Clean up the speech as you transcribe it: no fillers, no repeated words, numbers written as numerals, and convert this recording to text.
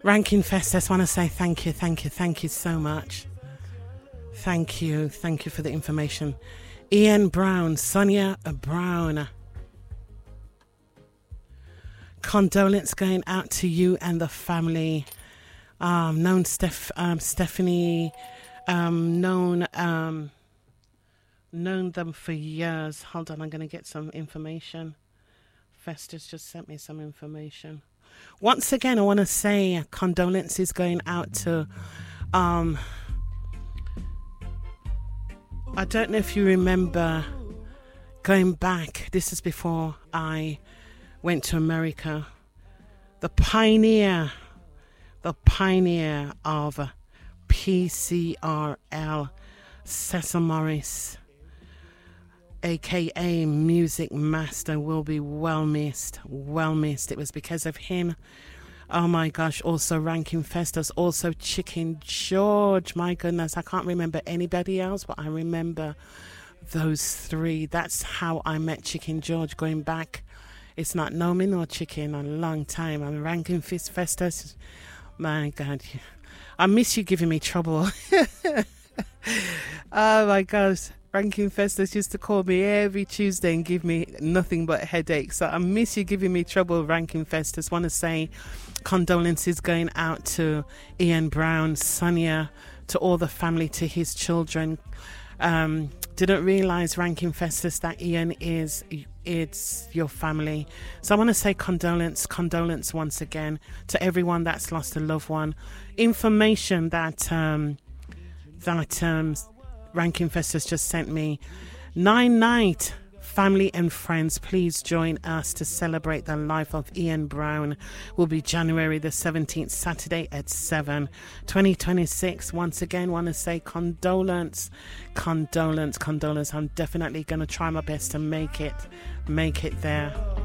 Ranking Fest, I just want to say thank you so much. Thank you for the information. Ian Brown, Sonia Brown. Condolence going out to you and the family. Known Stephanie, known them for years. Hold on, I'm going to get some information. Festus just sent me some information. Once again, I want to say condolences going out to, I don't know if you remember going back, this is before I went to America, the pioneer of PCRL, Cecil Morris, aka Music Master, will be well missed. It was because of him. Oh my gosh, also Ranking Festus, also Chicken George. My goodness, I can't remember anybody else, but I remember those three. That's how I met Chicken George, going back. It's not Nomi nor Chicken, a long time. I'm Ranking Festus. My God, I miss you giving me trouble. Oh my gosh. Ranking Festus used to call me every Tuesday and give me nothing but headaches. So I miss you giving me trouble, Ranking Festus. Want to say condolences going out to Ian Brown, Sonia, to all the family, to his children. Didn't realise, Ranking Festus, that Ian it's your family. So I want to say condolence once again to everyone that's lost a loved one. Information that Ranking Festus just sent me. 9 Night, family and friends, please join us to celebrate the life of Ian Brown. Will be January the 17th, Saturday at 7, 2026. Once again, want to say condolence. I'm definitely going to try my best to make it there.